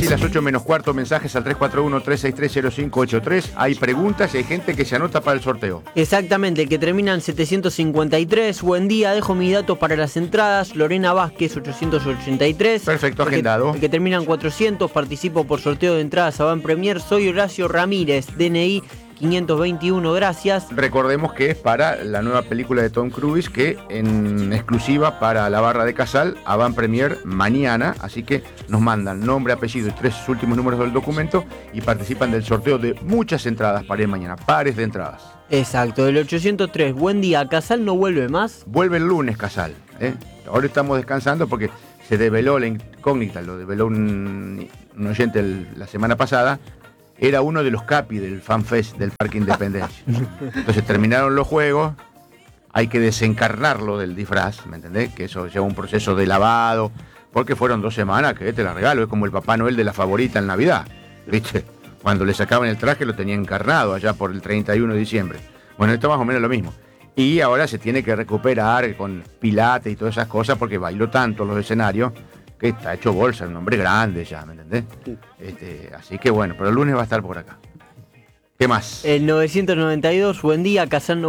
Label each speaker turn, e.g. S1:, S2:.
S1: las 8 menos cuarto, mensajes al 341-363-0583. Hay preguntas y hay gente que se anota para el sorteo.
S2: Exactamente, el que termina en 753. Buen día, dejo mis datos para las entradas. Lorena Vázquez, 883.
S1: Perfecto, agendado.
S2: El que termina en 400, participo por sorteo de entradas a Van Premier. Soy Horacio Ramírez, DNI 521, gracias.
S1: Recordemos que es para la nueva película de Tom Cruise, que en exclusiva para la barra de Casal, Avant Premier mañana, así que nos mandan nombre, apellido y 3 últimos números del documento y participan del sorteo de muchas entradas para ir mañana, pares de entradas.
S2: Exacto, el 803, buen día, ¿Casal no vuelve más?
S1: Vuelve el lunes Casal, Ahora estamos descansando porque se develó la incógnita, lo develó un oyente la semana pasada. Era uno de los capi del FanFest del Parque Independencia. Entonces terminaron los juegos, hay que desencarnarlo del disfraz, ¿me entendés? Que eso lleva un proceso de lavado, porque fueron 2 semanas que te la regalo, es como el Papá Noel de la favorita en Navidad, ¿viste? Cuando le sacaban el traje lo tenía encarnado allá por el 31 de diciembre. Bueno, esto más o menos lo mismo. Y ahora se tiene que recuperar con pilates y todas esas cosas, porque bailó tanto los escenarios, que está hecho bolsa, un hombre grande ya, ¿me entendés? Así que bueno, pero el lunes va a estar por acá. ¿Qué más?
S2: El 992, buen día, Casal no